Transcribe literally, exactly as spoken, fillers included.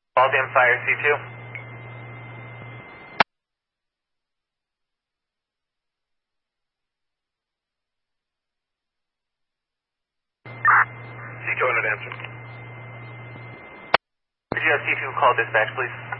Waltham Fire C two. C two hundred answer. Could you have C two call dispatch, please?